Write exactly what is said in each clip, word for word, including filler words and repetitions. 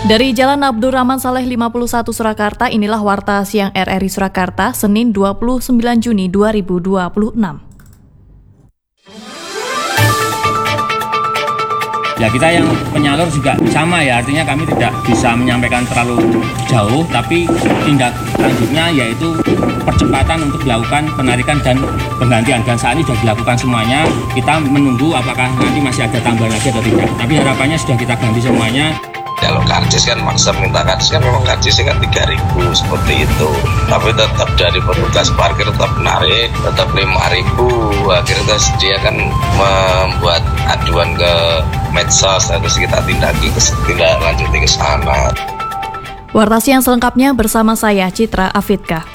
Dari Jalan Abdurrahman Saleh lima puluh satu Surakarta, inilah Warta Siang R R I Surakarta, Senin dua puluh sembilan Juni dua ribu dua puluh enam. Ya, kita yang penyalur juga sama ya, artinya kami tidak bisa menyampaikan terlalu jauh, tapi tindak lanjutnya yaitu percepatan untuk dilakukan penarikan dan penggantian, dan saat ini sudah dilakukan semuanya. Kita menunggu apakah nanti masih ada tambahan lagi atau tidak, tapi harapannya sudah kita ganti semuanya. Kalau karcis kan maksa minta karcis kan memang karcisnya kan tiga ribu seperti itu, tapi tetap dari petugas parkir tetap menarik tetap lima ribu. Akhirnya dia kan membuat aduan ke medsos, terus kita tindaki ke tindak lanjuti ke sana. Warta Siang selengkapnya bersama saya Citra Afidka.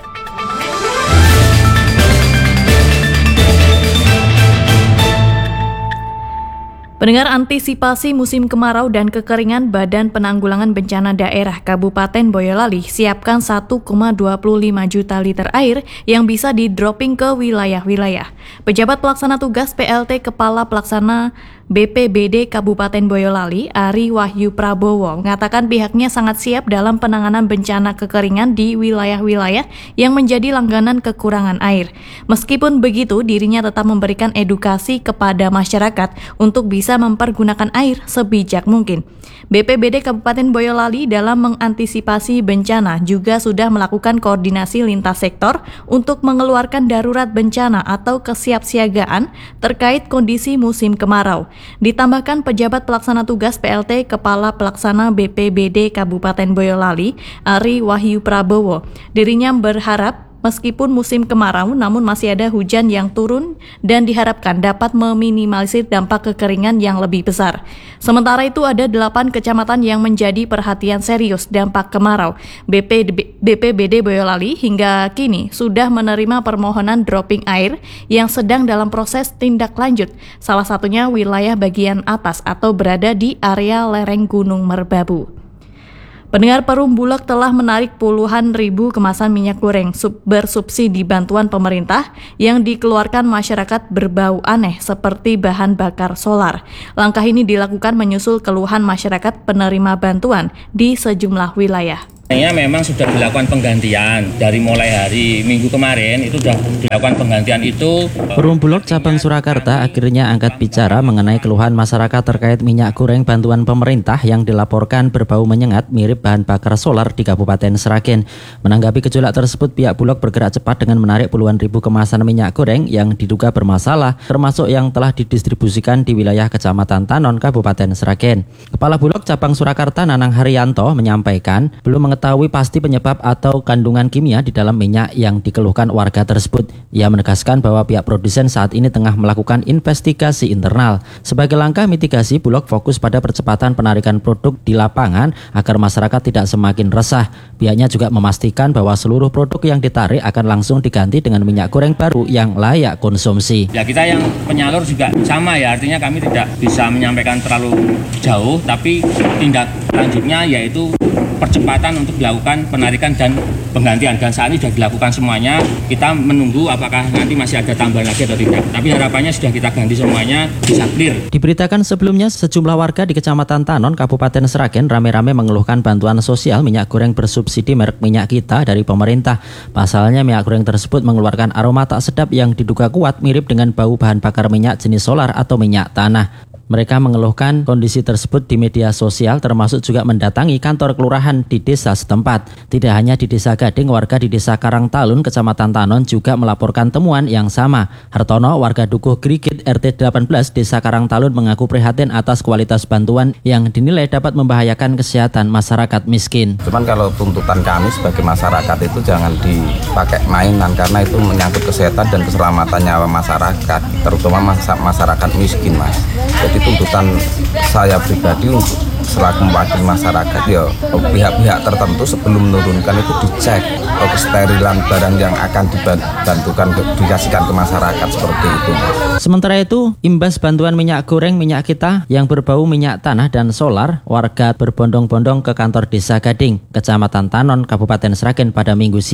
Pendengar, antisipasi musim kemarau dan kekeringan, Badan Penanggulangan Bencana Daerah Kabupaten Boyolali siapkan satu koma dua lima juta liter air yang bisa di-dropping ke wilayah-wilayah. Pejabat Pelaksana Tugas P L T Kepala Pelaksana B P B D Kabupaten Boyolali, Ari Wahyu Prabowo, mengatakan pihaknya sangat siap dalam penanganan bencana kekeringan di wilayah-wilayah yang menjadi langganan kekurangan air. Meskipun begitu, dirinya tetap memberikan edukasi kepada masyarakat untuk bisa mempergunakan air sebijak mungkin. B P B D Kabupaten Boyolali dalam mengantisipasi bencana juga sudah melakukan koordinasi lintas sektor untuk mengeluarkan darurat bencana atau kesiapsiagaan terkait kondisi musim kemarau. Ditambahkan pejabat pelaksana tugas P L T Kepala Pelaksana B P B D Kabupaten Boyolali, Ari Wahyu Prabowo, dirinya berharap meskipun musim kemarau, namun masih ada hujan yang turun dan diharapkan dapat meminimalisir dampak kekeringan yang lebih besar. Sementara itu ada delapan kecamatan yang menjadi perhatian serius dampak kemarau. B P B D Boyolali hingga kini sudah menerima permohonan dropping air yang sedang dalam proses tindak lanjut. Salah satunya wilayah bagian atas atau berada di area lereng Gunung Merbabu. Pendengar, Perum Bulog telah menarik puluhan ribu kemasan minyak goreng sub bersubsidi bantuan pemerintah yang dikeluarkan masyarakat berbau aneh seperti bahan bakar solar. Langkah ini dilakukan menyusul keluhan masyarakat penerima bantuan di sejumlah wilayah. Memang sudah dilakukan penggantian dari mulai hari Minggu kemarin, itu sudah dilakukan penggantian itu. Perum Bulog cabang Surakarta akhirnya angkat bicara mengenai keluhan masyarakat terkait minyak goreng bantuan pemerintah yang dilaporkan berbau menyengat mirip bahan bakar solar di Kabupaten Sragen. Menanggapi gejolak tersebut, pihak Bulog bergerak cepat dengan menarik puluhan ribu kemasan minyak goreng yang diduga bermasalah, termasuk yang telah didistribusikan di wilayah Kecamatan Tanon, Kabupaten Sragen. Kepala Bulog cabang Surakarta, Nanang Haryanto, menyampaikan belum mengetahui Mengetahui pasti penyebab atau kandungan kimia di dalam minyak yang dikeluhkan warga tersebut. Ia menegaskan bahwa pihak produsen saat ini tengah melakukan investigasi internal. Sebagai langkah mitigasi, Bulog fokus pada percepatan penarikan produk di lapangan agar masyarakat tidak semakin resah. Pihaknya juga memastikan bahwa seluruh produk yang ditarik akan langsung diganti dengan minyak goreng baru yang layak konsumsi. Ya, kita yang penyalur juga sama ya, artinya kami tidak bisa menyampaikan terlalu jauh, tapi tindak lanjutnya yaitu percepatan untuk dilakukan penarikan dan penggantian, dan saat ini sudah dilakukan semuanya. Kita menunggu apakah nanti masih ada tambahan lagi atau tidak, tapi harapannya sudah kita ganti semuanya, bisa clear. Diberitakan sebelumnya, sejumlah warga di Kecamatan Tanon, Kabupaten Sragen rame-rame mengeluhkan bantuan sosial minyak goreng bersubsidi merek Minyak Kita dari pemerintah. Pasalnya minyak goreng tersebut mengeluarkan aroma tak sedap yang diduga kuat mirip dengan bau bahan bakar minyak jenis solar atau minyak tanah. Mereka mengeluhkan kondisi tersebut di media sosial, termasuk juga mendatangi kantor kelurahan di desa setempat. Tidak hanya di Desa Gading, warga di Desa Karangtalun, Kecamatan Tanon juga melaporkan temuan yang sama. Hartono, warga Dukuh Grigit R T delapan belas Desa Karangtalun, mengaku prihatin atas kualitas bantuan yang dinilai dapat membahayakan kesehatan masyarakat miskin. Cuman kalau tuntutan kami sebagai masyarakat itu jangan dipakai mainan, karena itu menyangkut kesehatan dan keselamatan nyawa masyarakat, terutama masyarakat miskin, Mas. Jadi tuntutan saya pribadi untuk selaku mewakili masyarakat, ya pihak-pihak tertentu sebelum menurunkan itu dicek kesterilan barang yang akan dibantukan dikasihkan ke masyarakat seperti itu. Sementara itu, imbas bantuan minyak goreng Minyak Kita yang berbau minyak tanah dan solar, warga berbondong-bondong ke kantor Desa Gading, Kecamatan Tanon, Kabupaten Sragen pada Minggu siang.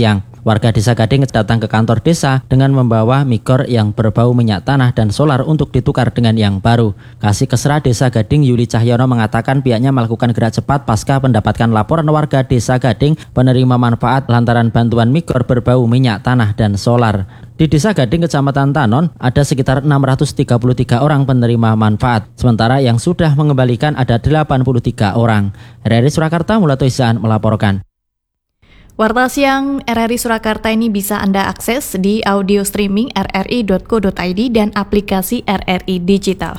Warga Desa Gading datang ke kantor desa dengan membawa mikor yang berbau minyak tanah dan solar untuk ditukar dengan yang baru. Kasih Kesra Desa Gading Yuli Cahyono mengatakan pihaknya melakukan gerak cepat pasca mendapatkan laporan warga Desa Gading penerima manfaat lantaran bantuan mikor berbau minyak tanah dan solar. Di Desa Gading, Kecamatan Tanon, ada sekitar enam ratus tiga puluh tiga orang penerima manfaat, sementara yang sudah mengembalikan ada delapan puluh tiga orang. R R I Surakarta Mulyato Ihsan melaporkan. Warta Siang R R I Surakarta ini bisa Anda akses di audio streaming r r i dot co dot i d dan aplikasi R R I Digital.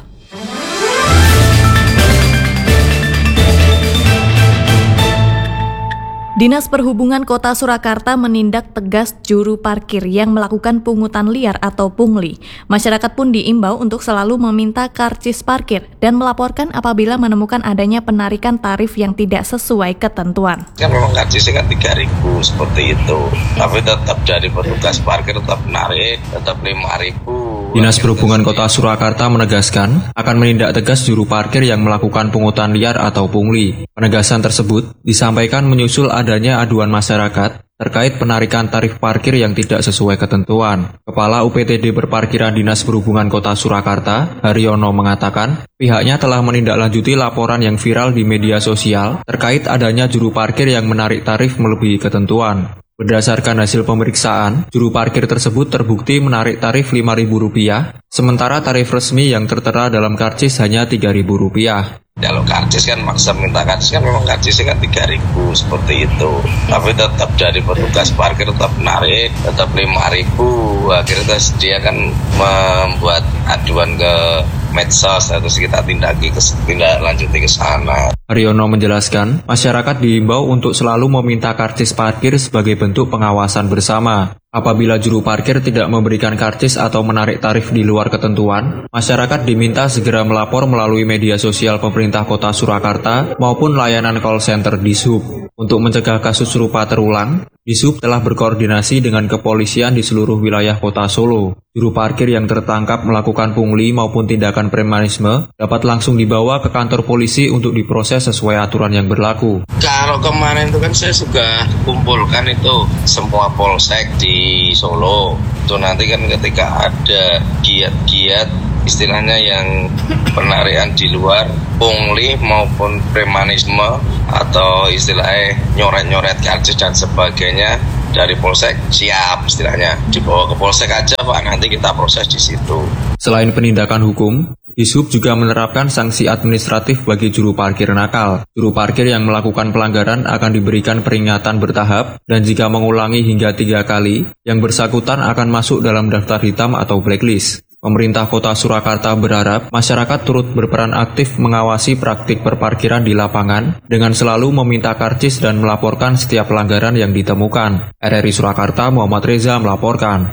Dinas Perhubungan Kota Surakarta menindak tegas juru parkir yang melakukan pungutan liar atau pungli. Masyarakat pun diimbau untuk selalu meminta karcis parkir dan melaporkan apabila menemukan adanya penarikan tarif yang tidak sesuai ketentuan. Kan memang karcisnya kan tiga ribu seperti itu, tapi tetap dari petugas parkir tetap menarik, tetap lima ribu. Dinas Perhubungan Kota Surakarta menegaskan akan menindak tegas juru parkir yang melakukan pungutan liar atau pungli. Penegasan tersebut disampaikan menyusul adanya aduan masyarakat terkait penarikan tarif parkir yang tidak sesuai ketentuan. Kepala U P T D Perparkiran Dinas Perhubungan Kota Surakarta, Haryono, mengatakan pihaknya telah menindaklanjuti laporan yang viral di media sosial terkait adanya juru parkir yang menarik tarif melebihi ketentuan. Berdasarkan hasil pemeriksaan, juru parkir tersebut terbukti menarik tarif lima ribu rupiah, sementara tarif resmi yang tertera dalam karcis hanya tiga ribu rupiah. Kalau karcis kan maksa minta karcis kan memang karcisnya kan tiga ribu seperti itu, tapi tetap dari petugas parkir tetap menarik, tetap lima ribu. Akhirnya dia kan membuat aduan ke medsos, terus kita tindaki ke tindak lanjuti ke sana. Haryono menjelaskan, masyarakat diimbau untuk selalu meminta karcis parkir sebagai bentuk pengawasan bersama. Apabila juru parkir tidak memberikan karcis atau menarik tarif di luar ketentuan, masyarakat diminta segera melapor melalui media sosial pemerintah Kota Surakarta maupun layanan call center Dishub. Untuk mencegah kasus serupa terulang, Dishub telah berkoordinasi dengan kepolisian di seluruh wilayah Kota Solo. Juru parkir yang tertangkap melakukan pungli maupun tindakan premanisme dapat langsung dibawa ke kantor polisi untuk diproses sesuai aturan yang berlaku. Kalau kemarin itu kan saya sudah kumpulkan itu semua polsek di Solo. Itu nanti kan ketika ada giat-giat istilahnya yang penarikan di luar pungli maupun premanisme atau istilahnya nyoret-nyoret karcis dan sebagainya dari polsek, siap istilahnya dibawa ke polsek aja Pak, nanti kita proses di situ. Selain penindakan hukum, Dishub juga menerapkan sanksi administratif bagi juru parkir nakal. Juru parkir yang melakukan pelanggaran akan diberikan peringatan bertahap dan jika mengulangi hingga tiga kali, yang bersangkutan akan masuk dalam daftar hitam atau blacklist. Pemerintah Kota Surakarta berharap masyarakat turut berperan aktif mengawasi praktik perparkiran di lapangan dengan selalu meminta karcis dan melaporkan setiap pelanggaran yang ditemukan. R R I Surakarta, Muhammad Reza melaporkan.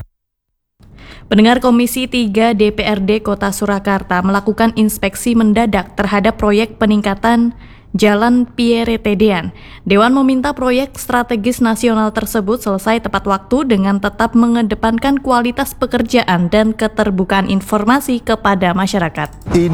Pendengar, Komisi tiga D P R D Kota Surakarta melakukan inspeksi mendadak terhadap proyek peningkatan Jalan Pierre Tedean. Dewan meminta proyek strategis nasional tersebut selesai tepat waktu dengan tetap mengedepankan kualitas pekerjaan dan keterbukaan informasi kepada masyarakat.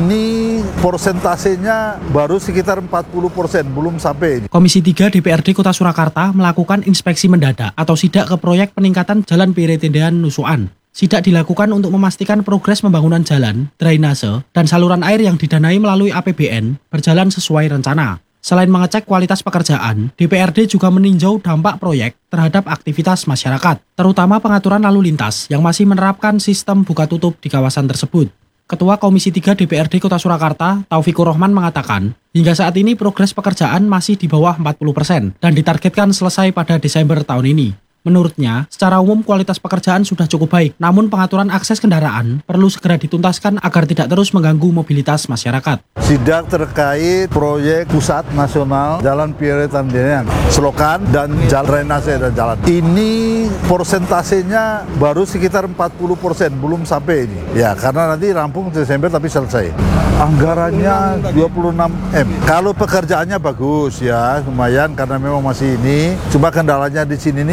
Ini persentasenya baru sekitar empat puluh persen, belum sampai. Komisi tiga D P R D Kota Surakarta melakukan inspeksi mendadak atau sidak ke proyek peningkatan Jalan Pierre Tedean Nusukan. Sidak dilakukan untuk memastikan progres pembangunan jalan, drainase, dan saluran air yang didanai melalui A P B N berjalan sesuai rencana. Selain mengecek kualitas pekerjaan, D P R D juga meninjau dampak proyek terhadap aktivitas masyarakat, terutama pengaturan lalu lintas yang masih menerapkan sistem buka tutup di kawasan tersebut. Ketua Komisi tiga D P R D Kota Surakarta, Taufikur Rahman mengatakan, hingga saat ini progres pekerjaan masih di bawah empat puluh persen dan ditargetkan selesai pada Desember tahun ini. Menurutnya, secara umum kualitas pekerjaan sudah cukup baik, namun pengaturan akses kendaraan perlu segera dituntaskan agar tidak terus mengganggu mobilitas masyarakat. Sidak terkait proyek pusat nasional Jalan Pierre Tedean, selokan dan jalan drainase dan jalan. Ini persentasenya baru sekitar empat puluh persen, belum sampai ini. Ya, karena nanti rampung Desember tapi selesai. Anggarannya dua puluh enam M. Kalau pekerjaannya bagus ya, lumayan karena memang masih ini. Cuma kendalanya di sini ini karena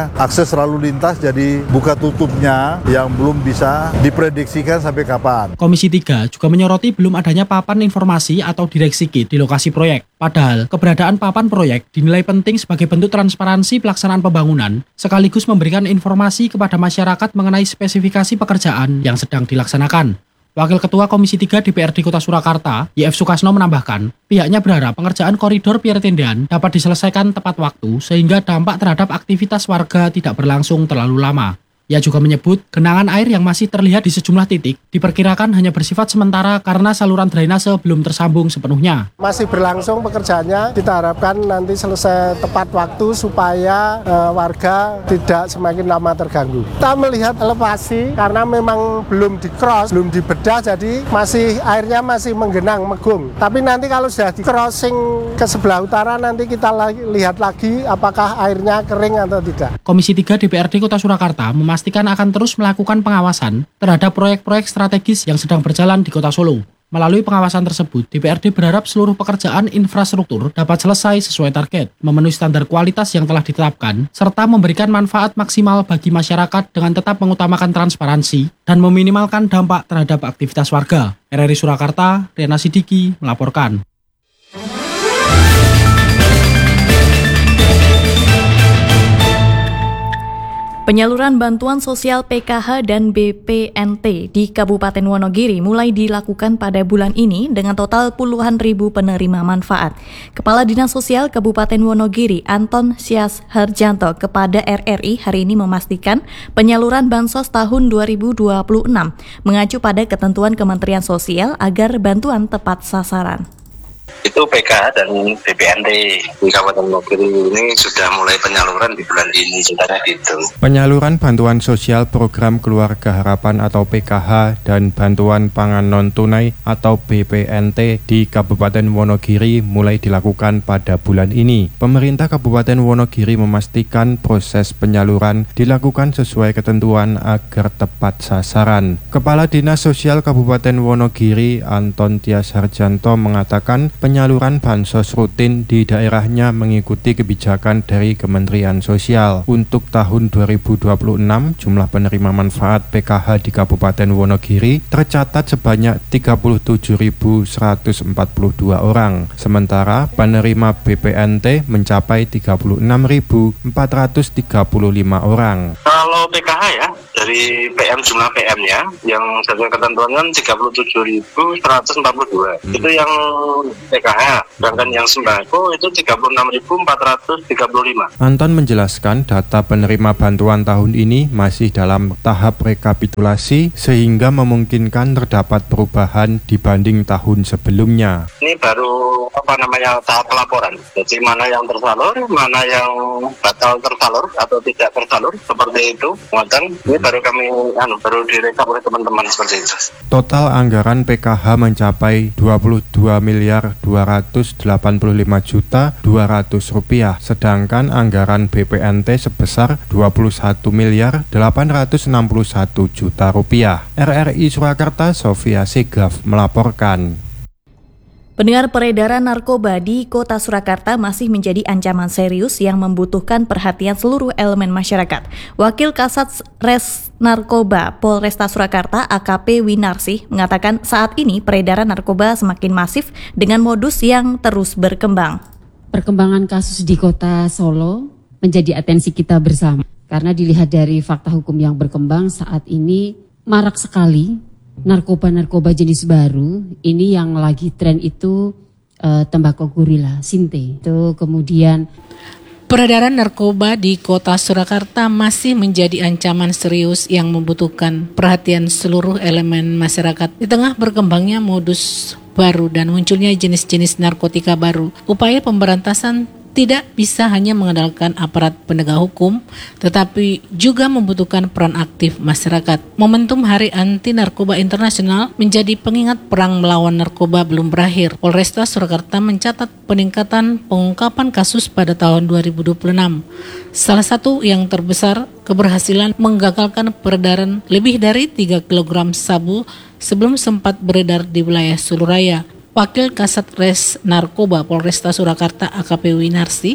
Makanya akses lalu lintas jadi buka tutupnya yang belum bisa diprediksikan sampai kapan. Komisi tiga juga menyoroti belum adanya papan informasi atau direksi kit di lokasi proyek. Padahal, keberadaan papan proyek dinilai penting sebagai bentuk transparansi pelaksanaan pembangunan, sekaligus memberikan informasi kepada masyarakat mengenai spesifikasi pekerjaan yang sedang dilaksanakan. Wakil Ketua Komisi tiga D P R D Kota Surakarta, Y F Sukasno menambahkan, pihaknya berharap pengerjaan koridor Pierre Tendean dapat diselesaikan tepat waktu sehingga dampak terhadap aktivitas warga tidak berlangsung terlalu lama. Ia juga menyebut genangan air yang masih terlihat di sejumlah titik diperkirakan hanya bersifat sementara karena saluran drainase belum tersambung sepenuhnya. Masih berlangsung pekerjaannya, kita harapkan nanti selesai tepat waktu supaya e, warga tidak semakin lama terganggu. Kita melihat elevasi karena memang belum di-cross, belum dibedah, jadi masih airnya masih menggenang, megung. Tapi nanti kalau sudah di-crossing ke sebelah utara, nanti kita lihat lagi apakah airnya kering atau tidak. Komisi tiga D P R D Kota Surakarta memastikan akan terus melakukan pengawasan terhadap proyek-proyek strategis yang sedang berjalan di Kota Solo. Melalui pengawasan tersebut, D P R D berharap seluruh pekerjaan infrastruktur dapat selesai sesuai target, memenuhi standar kualitas yang telah ditetapkan, serta memberikan manfaat maksimal bagi masyarakat dengan tetap mengutamakan transparansi dan meminimalkan dampak terhadap aktivitas warga. R R I Surakarta, Riana Sidiki melaporkan. Penyaluran bantuan sosial P K H dan B P N T di Kabupaten Wonogiri mulai dilakukan pada bulan ini dengan total puluhan ribu penerima manfaat. Kepala Dinas Sosial Kabupaten Wonogiri, Anton Syas Harjanto, kepada R R I hari ini memastikan penyaluran bansos tahun dua ribu dua puluh enam mengacu pada ketentuan Kementerian Sosial agar bantuan tepat sasaran. Itu P K H dan B P N T di Kabupaten Wonogiri ini sudah mulai penyaluran di bulan ini, sebenarnya itu. Penyaluran bantuan sosial program Keluarga Harapan atau P K H dan bantuan pangan non tunai atau B P N T di Kabupaten Wonogiri mulai dilakukan pada bulan ini. Pemerintah Kabupaten Wonogiri memastikan proses penyaluran dilakukan sesuai ketentuan agar tepat sasaran. Kepala Dinas Sosial Kabupaten Wonogiri, Anton Syas Harjanto, mengatakan penyaluran bansos rutin di daerahnya mengikuti kebijakan dari Kementerian Sosial. Untuk tahun dua ribu dua puluh enam, jumlah penerima manfaat P K H di Kabupaten Wonogiri tercatat sebanyak tiga puluh tujuh ribu seratus empat puluh dua orang. Sementara penerima B P N T mencapai tiga puluh enam ribu empat ratus tiga puluh lima orang. Kalau P K H ya, dari P M jumlah P M-nya yang sesuai ketentuan kan tiga puluh tujuh ribu seratus empat puluh dua. Hmm. Itu yang P K H. Sedangkan yang sembako itu tiga puluh enam ribu empat ratus tiga puluh lima. Anton menjelaskan data penerima bantuan tahun ini masih dalam tahap rekapitulasi sehingga memungkinkan terdapat perubahan dibanding tahun sebelumnya. Ini baru apa namanya tahap pelaporan. Jadi mana yang tersalur, mana yang batal tersalur atau tidak tersalur seperti itu. Muatan ini baru kami anu baru direkap oleh teman-teman seperti itu. Total anggaran P K H mencapai dua puluh dua miliar dua ratus delapan puluh lima juta dua ratus rupiah, sedangkan anggaran B P N T sebesar dua puluh satu miliar delapan ratus enam puluh satu juta rupiah. R R I Surakarta, Sofia Segaf melaporkan. Pendengar, peredaran narkoba di Kota Surakarta masih menjadi ancaman serius yang membutuhkan perhatian seluruh elemen masyarakat. Wakil Kasat Res Narkoba Polresta Surakarta A K P Winarsi mengatakan saat ini peredaran narkoba semakin masif dengan modus yang terus berkembang. Perkembangan kasus di Kota Solo menjadi atensi kita bersama karena dilihat dari fakta hukum yang berkembang saat ini marak sekali narkoba-narkoba jenis baru. Ini yang lagi tren itu uh, tembakau gorila, sinte. Itu kemudian peredaran narkoba di Kota Surakarta masih menjadi ancaman serius yang membutuhkan perhatian seluruh elemen masyarakat. Di tengah berkembangnya modus baru dan munculnya jenis-jenis narkotika baru, upaya pemberantasan tidak bisa hanya mengandalkan aparat penegak hukum, tetapi juga membutuhkan peran aktif masyarakat. Momentum Hari Anti Narkoba Internasional menjadi pengingat perang melawan narkoba belum berakhir. Polresta Surakarta mencatat peningkatan pengungkapan kasus pada tahun dua ribu dua puluh enam. Salah satu yang terbesar, keberhasilan menggagalkan peredaran lebih dari tiga kilogram sabu sebelum sempat beredar di wilayah Solo Raya. Wakil Kasat Res Narkoba Polresta Surakarta A K P Winarsi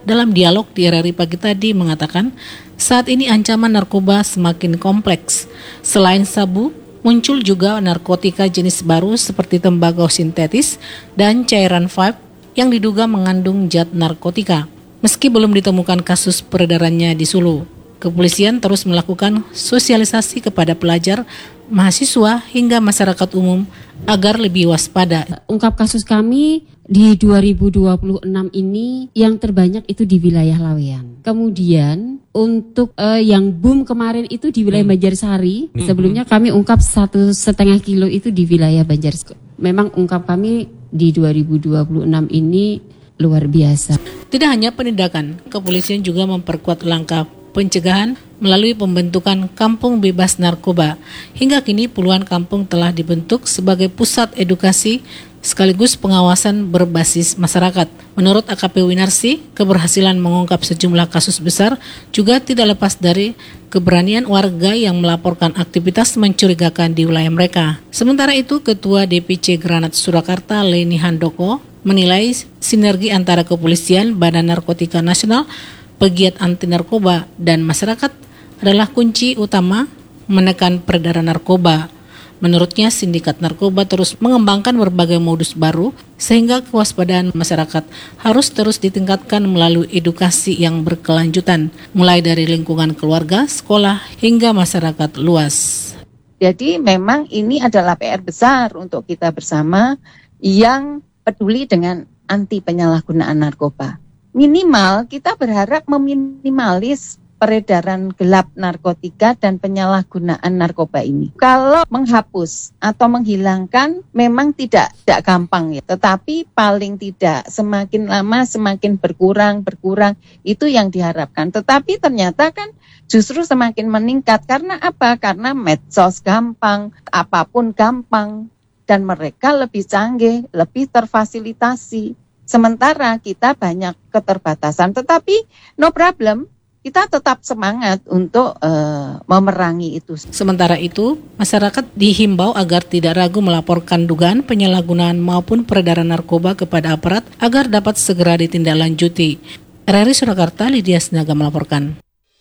dalam dialog di R R I pagi tadi mengatakan saat ini ancaman narkoba semakin kompleks. Selain sabu, muncul juga narkotika jenis baru seperti tembakau sintetis dan cairan vape yang diduga mengandung zat narkotika. Meski belum ditemukan kasus peredarannya di Solo, kepolisian terus melakukan sosialisasi kepada pelajar, mahasiswa hingga masyarakat umum agar lebih waspada. Ungkap kasus kami di dua ribu dua puluh enam ini yang terbanyak itu di wilayah Laweyan. Kemudian untuk uh, yang boom kemarin itu di wilayah Banjarsari. Hmm. Sebelumnya kami ungkap satu setengah kilo itu di wilayah Banjarsari. Memang ungkap kami di dua ribu dua puluh enam ini luar biasa. Tidak hanya penindakan, kepolisian juga memperkuat langkah pencegahan melalui pembentukan kampung bebas narkoba. Hingga kini puluhan kampung telah dibentuk sebagai pusat edukasi sekaligus pengawasan berbasis masyarakat. Menurut A K P Winarsi, keberhasilan mengungkap sejumlah kasus besar juga tidak lepas dari keberanian warga yang melaporkan aktivitas mencurigakan di wilayah mereka. Sementara itu, Ketua D P C Granat Surakarta Leni Handoko menilai sinergi antara kepolisian, Badan Narkotika Nasional, pegiat anti narkoba, dan masyarakat adalah kunci utama menekan peredaran narkoba. Menurutnya, sindikat narkoba terus mengembangkan berbagai modus baru sehingga kewaspadaan masyarakat harus terus ditingkatkan melalui edukasi yang berkelanjutan, mulai dari lingkungan keluarga, sekolah, hingga masyarakat luas. Jadi memang ini adalah P R besar untuk kita bersama yang peduli dengan anti penyalahgunaan narkoba. Minimal kita berharap meminimalis peredaran gelap narkotika dan penyalahgunaan narkoba ini. Kalau menghapus atau menghilangkan memang tidak tidak gampang ya, tetapi paling tidak semakin lama semakin berkurang berkurang itu yang diharapkan. Tetapi ternyata kan justru semakin meningkat karena apa? Karena medsos gampang, apapun gampang. Dan mereka lebih canggih, lebih terfasilitasi. Sementara kita banyak keterbatasan, tetapi no problem, kita tetap semangat untuk uh, memerangi itu. Sementara itu, masyarakat dihimbau agar tidak ragu melaporkan dugaan penyalahgunaan maupun peredaran narkoba kepada aparat agar dapat segera ditindaklanjuti. R R I Surakarta, Lydia Sinaga melaporkan.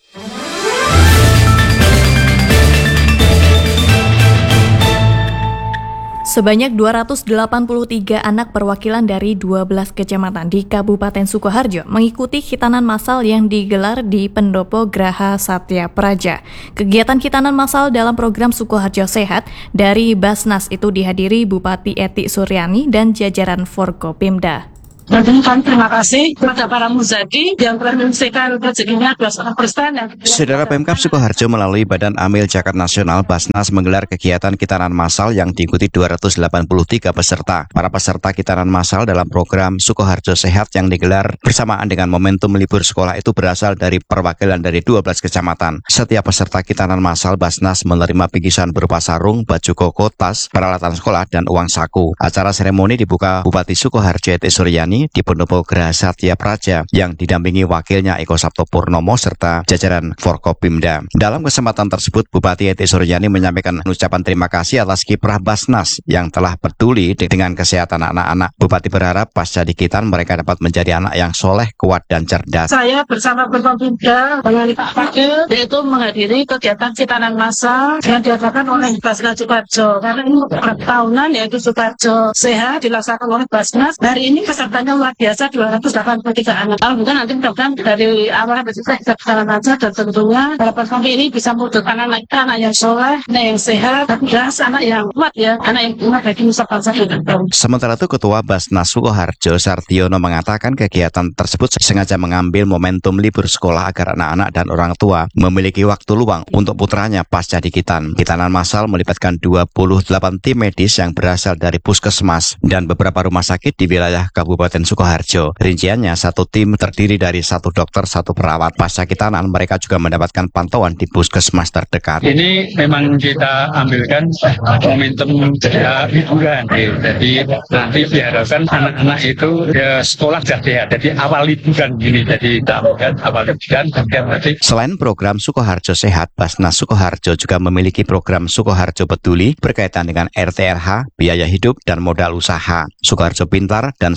Sebanyak dua ratus delapan puluh tiga anak perwakilan dari dua belas kecamatan di Kabupaten Sukoharjo mengikuti khitanan massal yang digelar di Pendopo Graha Satya Praja. Kegiatan khitanan massal dalam program Sukoharjo Sehat dari Basnas itu dihadiri Bupati Eti Suryani dan jajaran Forkopimda. Dan kami terima kasih kepada para muzadi yang telah menyelesaikan rezekinya dua puluh persen. Saudara Pemkab Sukoharjo melalui Badan Amil Zakat Nasional Basnas menggelar kegiatan khitanan massal yang diikuti dua ratus delapan puluh tiga peserta. Para peserta khitanan massal dalam program Sukoharjo Sehat yang digelar bersamaan dengan momentum libur sekolah itu berasal dari perwakilan dari dua belas kecamatan. Setiap peserta khitanan massal Basnas menerima bingkisan berupa sarung, baju koko, tas, peralatan sekolah, dan uang saku. Acara seremoni dibuka Bupati Sukoharjo Eti Suryani di Pendopo Graha Satya Praja yang didampingi wakilnya Eko Sabto Purnomo serta jajaran Forkopimda. Dalam kesempatan tersebut, Bupati Eti Suryani menyampaikan ucapan terima kasih atas kiprah Basnas yang telah peduli dengan kesehatan anak-anak. Bupati berharap pasca dikitan mereka dapat menjadi anak yang soleh, kuat, dan cerdas. Saya bersama Forkopimda dengan Pak Pakil yaitu menghadiri kegiatan khitanan massal yang diadakan oleh Basnas Sukoharjo. Karena ini tahunan yaitu Sukoharjo Sehat dilaksanakan oleh Basnas. Hari ini pesertanya luar biasa dua ratus delapan puluh tiga anak. Alhamdulillah nanti mudah-mudahan dari awal sampai selesai kita berjalan lancar dan tentunya harapan kami ini bisa mewujudkan anak kita anak yang soleh, anak yang sehat, dan jelas anak yang kuat ya, anak yang kuat bagi nusa bangsa dan bangsa. Sementara itu Ketua Basnas Sukoharjo Sardiono mengatakan kegiatan tersebut sengaja mengambil momentum libur sekolah agar anak-anak dan orang tua memiliki waktu luang untuk putranya pasca dikitan. Khitanan massal melibatkan dua puluh delapan tim medis yang berasal dari puskesmas dan beberapa rumah sakit di wilayah Kabupaten Sukoharjo. Rinciannya, satu tim terdiri dari satu dokter, satu perawat. Pasca khitanan, mereka juga mendapatkan pantauan di puskesmas terdekat. Ini memang kita ambilkan momentum ya, liburan. Jadi nanti diharapkan anak-anak itu ya, sekolah sudah sehat. Jadi awal liburan ini, jadi kita ambilkan awal liburan. Nanti. Selain program Sukoharjo Sehat, Basnas Sukoharjo juga memiliki program Sukoharjo Peduli berkaitan dengan R T R H, biaya hidup, dan modal usaha. Sukoharjo Pintar dan Sukoharjo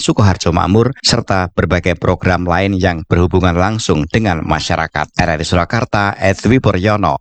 Sukoharjo Makmur, serta berbagai program lain yang berhubungan langsung dengan masyarakat. R R I Surakarta, Edwi Puryono.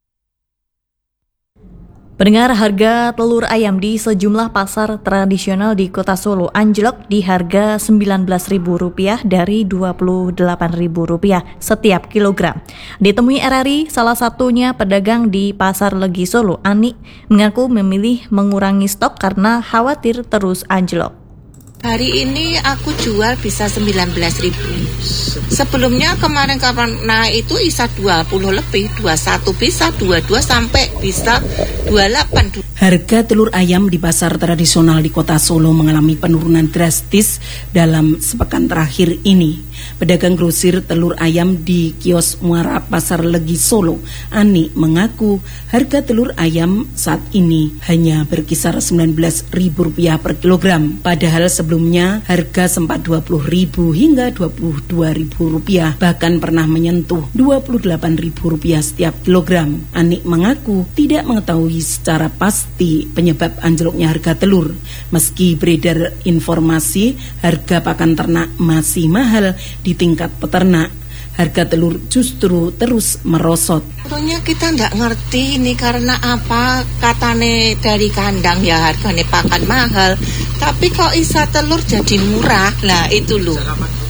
Pendengar, harga telur ayam di sejumlah pasar tradisional di Kota Solo anjlok di harga sembilan belas ribu rupiah dari dua puluh delapan ribu rupiah setiap kilogram. Ditemui R R I, salah satunya pedagang di Pasar Legi Solo, Ani, mengaku memilih mengurangi stok karena khawatir terus anjlok. Hari ini aku jual bisa sembilan belas ribu. Sebelumnya kemarin kapan nah itu bisa dua puluh lebih, dua puluh satu bisa, dua puluh dua sampai bisa dua puluh delapan. Harga telur ayam di pasar tradisional di Kota Solo mengalami penurunan drastis dalam sepekan terakhir ini. Pedagang grosir telur ayam di kios Muara Pasar Legi Solo, Ani, mengaku harga telur ayam saat ini hanya berkisar sembilan belas ribu rupiah per kilogram. Padahal sebelumnya harga sempat dua puluh ribu hingga dua puluh dua ribu rupiah, bahkan pernah menyentuh dua puluh delapan ribu rupiah setiap kilogram. Ani mengaku tidak mengetahui secara pasti penyebab anjloknya harga telur. Meski beredar informasi harga pakan ternak masih mahal di tingkat peternak, harga telur justru terus merosot. Tentunya kita nggak ngerti ini karena apa, katane dari kandang ya harganya pakan mahal, tapi kok isa telur jadi murah, lah itu loh.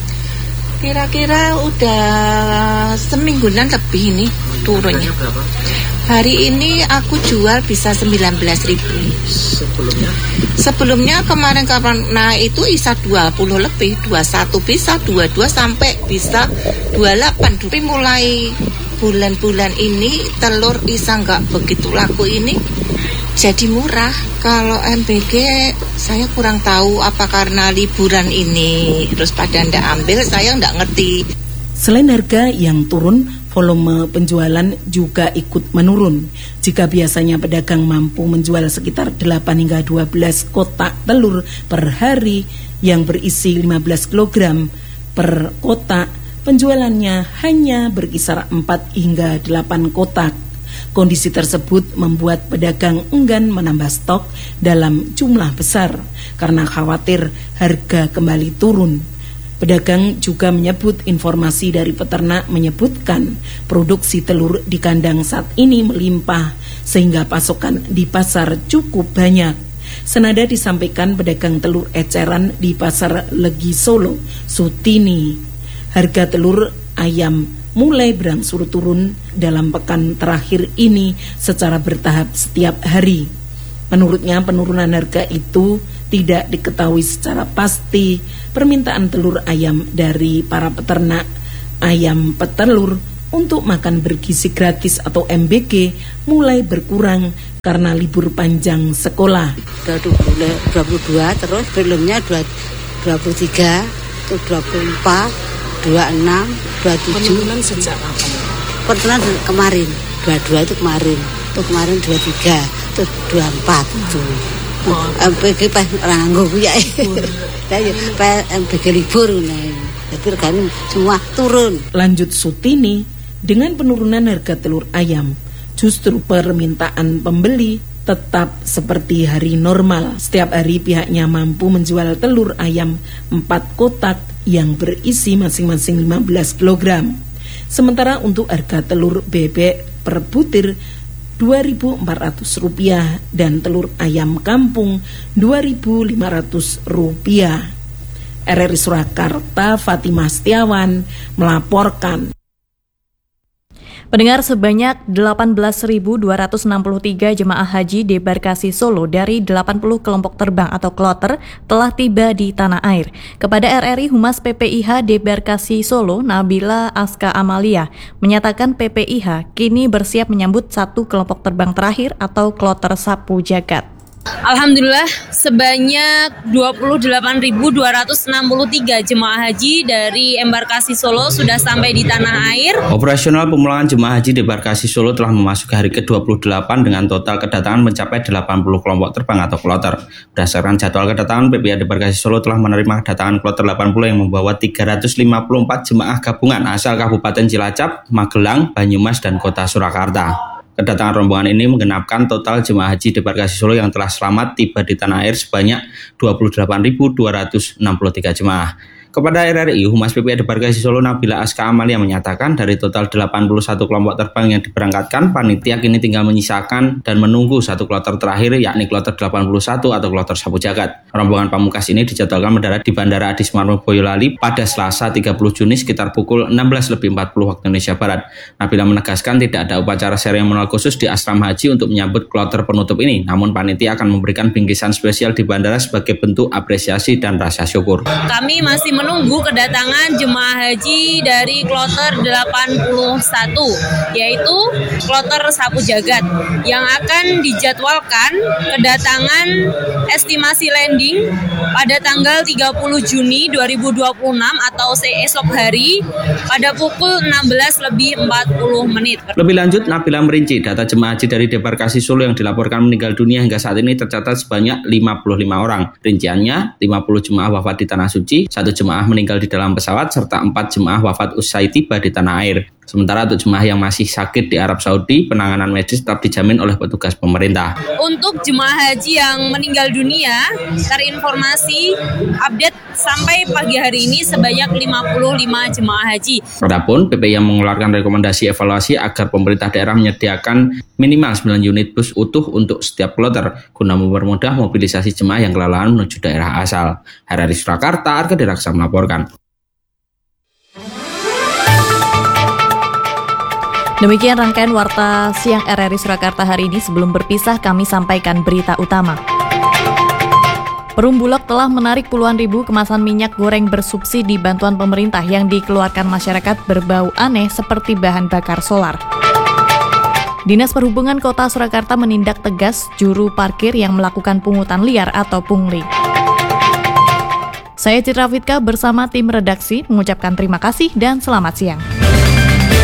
Kira-kira udah semingguan lebih ini turunnya. Hari ini aku jual bisa sembilan belas ribu. Sebelumnya? Sebelumnya kemarin kapan nah itu bisa dua puluh lebih, dua puluh satu bisa, dua puluh dua sampai bisa dua puluh delapan. Tapi mulai bulan-bulan ini telur isa nggak begitu laku ini jadi murah. Kalau M B G saya kurang tahu apa karena liburan ini terus pada ndak ambil, saya ndak ngerti. Selain harga yang turun, volume penjualan juga ikut menurun. Jika biasanya pedagang mampu menjual sekitar delapan hingga dua belas kotak telur per hari yang berisi lima belas kilogram per kotak, penjualannya hanya berkisar empat hingga delapan kotak. Kondisi tersebut membuat pedagang enggan menambah stok dalam jumlah besar karena khawatir harga kembali turun. Pedagang juga menyebut informasi dari peternak menyebutkan produksi telur di kandang saat ini melimpah sehingga pasokan di pasar cukup banyak. Senada disampaikan pedagang telur eceran di Pasar Legi Solo, Sutini. Harga telur ayam mulai berangsur turun dalam pekan terakhir ini secara bertahap setiap hari. Menurutnya penurunan harga itu tidak diketahui secara pasti. Permintaan telur ayam dari para peternak ayam petelur untuk makan bergizi gratis atau M B G mulai berkurang karena libur panjang sekolah. dua puluh dua terus sebelumnya dua puluh tiga, terus dua puluh empat, dua puluh enam, dua puluh tujuh. Penurunan sejak kapan? Penurunan kemarin, dua puluh dua itu kemarin, itu kemarin dua puluh tiga, terus dua puluh empat itu. M B G pas orang nganggo kuwi ya. Pas M B G libur nih. Jadi regane semua turun. Lanjut Sutini, dengan penurunan harga telur ayam, justru permintaan pembeli tetap seperti hari normal. Setiap hari pihaknya mampu menjual telur ayam empat kotak yang berisi masing-masing lima belas kilogram. Sementara untuk harga telur bebek per butir dua ribu empat ratus rupiah dan telur ayam kampung dua ribu lima ratus rupiah. R R I Surakarta, Fatimah Setiawan melaporkan. Pendengar, sebanyak delapan belas ribu dua ratus enam puluh tiga jemaah haji debarkasi Solo dari delapan puluh kelompok terbang atau kloter telah tiba di tanah air. Kepada R R I, Humas P P I H Debarkasi Solo, Nabila Aska Amalia, menyatakan P P I H kini bersiap menyambut satu kelompok terbang terakhir atau kloter Sapu Jagat. Alhamdulillah, sebanyak dua puluh delapan ribu dua ratus enam puluh tiga jemaah haji dari embarkasi Solo sudah sampai di tanah air. Operasional pemulangan jemaah haji debarkasi Solo telah memasuki hari ke dua puluh delapan dengan total kedatangan mencapai delapan puluh kelompok terbang atau kloter. Berdasarkan jadwal kedatangan, P P I H debarkasi Solo telah menerima kedatangan kloter delapan puluh yang membawa tiga ratus lima puluh empat jemaah gabungan asal Kabupaten Cilacap, Magelang, Banyumas, dan Kota Surakarta. Kedatangan rombongan ini menggenapkan total jemaah haji debarkasi Solo yang telah selamat tiba di tanah air sebanyak dua puluh delapan ribu dua ratus enam puluh tiga jemaah. Kepada R R I, Humas P P A Debarkasi Solo Nabila Aska Amalia menyatakan dari total delapan puluh satu kelompok terbang yang diberangkatkan, panitia kini tinggal menyisakan dan menunggu satu kloter terakhir yakni kloter delapan puluh satu atau kloter Sapu Jagat. Rombongan pamungkas ini dijadwalkan mendarat di Bandara Adi Sumarmo Boyolali pada Selasa tiga puluh Juni sekitar pukul enam belas lebih empat puluh waktu Indonesia Barat. Nabila menegaskan tidak ada upacara seremonial khusus di asrama haji untuk menyambut kloter penutup ini, namun panitia akan memberikan bingkisan spesial di bandara sebagai bentuk apresiasi dan rasa syukur. Kami masih menunggu kedatangan jemaah haji dari kloter delapan puluh satu, yaitu kloter Sapu Jagat, yang akan dijadwalkan kedatangan estimasi landing pada tanggal tiga puluh Juni dua ribu dua puluh enam atau esok hari pada pukul enam belas lebih empat puluh menit. Lebih lanjut, Nabila merinci data jemaah haji dari Debarkasi Solo yang dilaporkan meninggal dunia hingga saat ini tercatat sebanyak lima puluh lima orang. Rinciannya, lima puluh jemaah wafat di Tanah Suci, satu jemaah meninggal di dalam pesawat, serta empat jemaah wafat usai tiba di tanah air. Sementara untuk jemaah yang masih sakit di Arab Saudi, penanganan medis tetap dijamin oleh petugas pemerintah. Untuk jemaah haji yang meninggal dunia, terinformasi update sampai pagi hari ini sebanyak lima puluh lima jemaah haji. Adapun P P I yang mengeluarkan rekomendasi evaluasi agar pemerintah daerah menyediakan minimal sembilan unit bus utuh untuk setiap kloter guna mempermudah mobilisasi jemaah yang kelelahan menuju daerah asal. R R I Surakarta, Arga Diraksa melaporkan. Demikian rangkaian Warta Siang R R I Surakarta hari ini. Sebelum berpisah, kami sampaikan berita utama. Perum Bulog telah menarik puluhan ribu kemasan minyak goreng bersubsidi bantuan pemerintah yang dikeluarkan masyarakat berbau aneh seperti bahan bakar solar. Dinas Perhubungan Kota Surakarta menindak tegas juru parkir yang melakukan pungutan liar atau pungli. Saya Citra Fitka bersama tim redaksi mengucapkan terima kasih dan selamat siang.